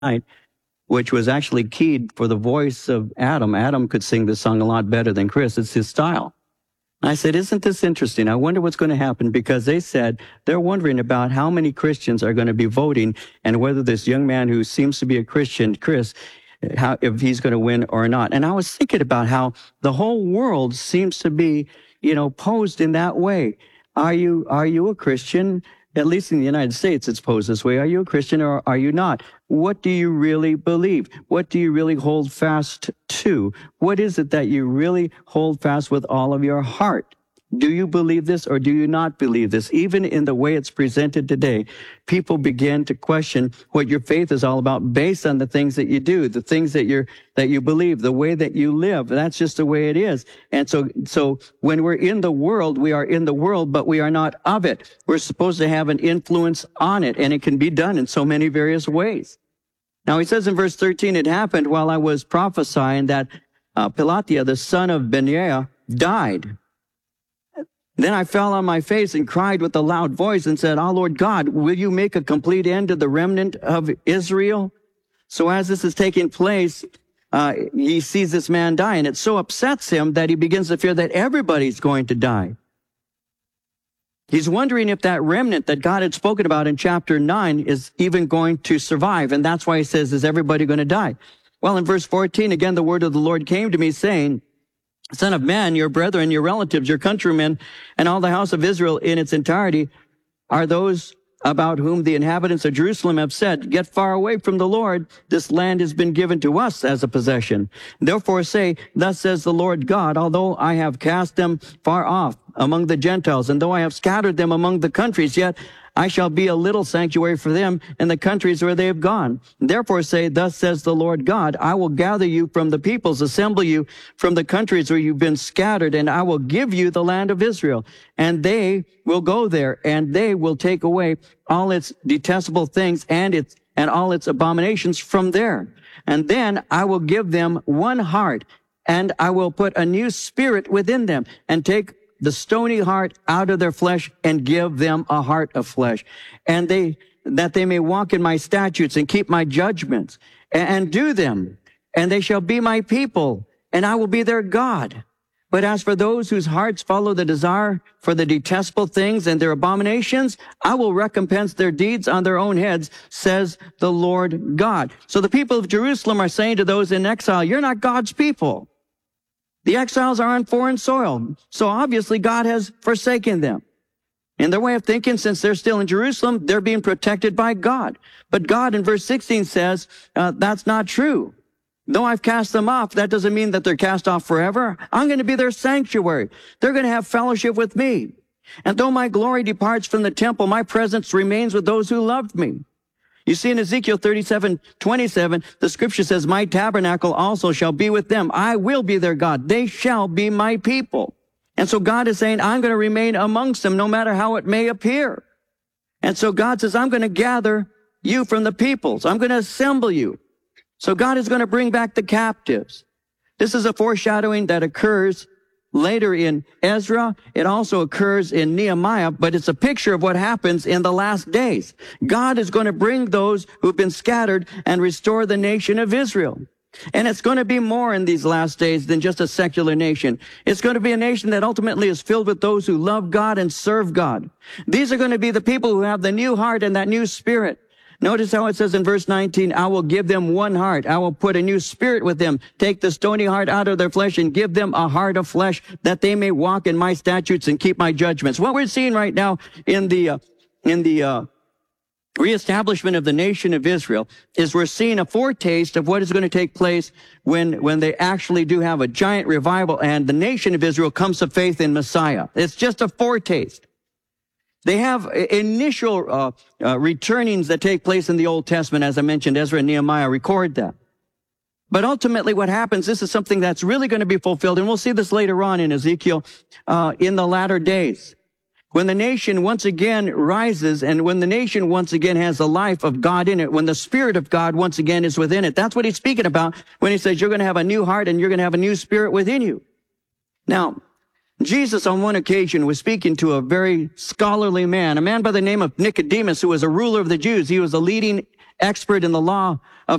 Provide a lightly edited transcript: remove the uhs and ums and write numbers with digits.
night, which was actually keyed for the voice of Adam. Adam could sing this song a lot better than Chris. It's his style. I said, isn't this interesting? I wonder what's going to happen, because they said they're wondering about how many Christians are going to be voting and whether this young man who seems to be a Christian, Chris, if he's going to win or not. And I was thinking about how the whole world seems to be, posed in that way. Are you a Christian? At least in the United States, it's posed this way. Are you a Christian or are you not? What do you really believe? What do you really hold fast to? What is it that you really hold fast with all of your heart? Do you believe this or do you not believe this? Even in the way it's presented today, people begin to question what your faith is all about based on the things that you do, the things that you believe, the way that you live. That's just the way it is. And so when we're in the world, we are in the world, but we are not of it. We're supposed to have an influence on it, and it can be done in so many various ways. Now, he says in verse 13, it happened while I was prophesying that Pelatiah, the son of Benaiah, died. Then I fell on my face and cried with a loud voice and said, "Ah, Lord God, will you make a complete end to the remnant of Israel?" So as this is taking place, he sees this man die, and it so upsets him that he begins to fear that everybody's going to die. He's wondering if that remnant that God had spoken about in chapter 9 is even going to survive. And that's why he says, is everybody going to die? Well, in verse 14, again, the word of the Lord came to me saying, "Son of man, your brethren, your relatives, your countrymen, and all the house of Israel in its entirety are those about whom the inhabitants of Jerusalem have said, 'Get far away from the Lord. This land has been given to us as a possession.' Therefore say, 'Thus says the Lord God, although I have cast them far off among the Gentiles, and though I have scattered them among the countries, yet I shall be a little sanctuary for them in the countries where they have gone. Therefore say, thus says the Lord God, I will gather you from the peoples, assemble you from the countries where you've been scattered, and I will give you the land of Israel. And they will go there, and they will take away all its detestable things and all its abominations from there. And then I will give them one heart, and I will put a new spirit within them, and take the stony heart out of their flesh and give them a heart of flesh. And that they may walk in my statutes and keep my judgments and do them. And they shall be my people, and I will be their God. But as for those whose hearts follow the desire for the detestable things and their abominations, I will recompense their deeds on their own heads, says the Lord God." So the people of Jerusalem are saying to those in exile, you're not God's people. The exiles are on foreign soil, so obviously God has forsaken them. In their way of thinking, since they're still in Jerusalem, they're being protected by God. But God in verse 16 says, that's not true. Though I've cast them off, that doesn't mean that they're cast off forever. I'm going to be their sanctuary. They're going to have fellowship with me. And though my glory departs from the temple, my presence remains with those who loved me. You see, in Ezekiel 37:27, the scripture says, my tabernacle also shall be with them. I will be their God. They shall be my people. And so God is saying, I'm going to remain amongst them no matter how it may appear. And so God says, I'm going to gather you from the peoples. I'm going to assemble you. So God is going to bring back the captives. This is a foreshadowing that occurs later in Ezra. It also occurs in Nehemiah, but it's a picture of what happens in the last days. God is going to bring those who've been scattered and restore the nation of Israel. And it's going to be more in these last days than just a secular nation. It's going to be a nation that ultimately is filled with those who love God and serve God. These are going to be the people who have the new heart and that new spirit. Notice how it says in verse 19, I will give them one heart. I will put a new spirit with them, take the stony heart out of their flesh and give them a heart of flesh that they may walk in my statutes and keep my judgments. What we're seeing right now in the reestablishment of the nation of Israel is we're seeing a foretaste of what is going to take place when they actually do have a giant revival and the nation of Israel comes to faith in Messiah. It's just a foretaste. They have initial returnings that take place in the Old Testament. As I mentioned, Ezra and Nehemiah record that. But ultimately what happens, this is something that's really going to be fulfilled, and we'll see this later on in Ezekiel, in the latter days. When the nation once again rises, and when the nation once again has the life of God in it, when the Spirit of God once again is within it, that's what he's speaking about when he says you're going to have a new heart and you're going to have a new spirit within you. Now, Jesus on one occasion was speaking to a very scholarly man, a man by the name of Nicodemus, who was a ruler of the Jews. He was a leading expert in the law of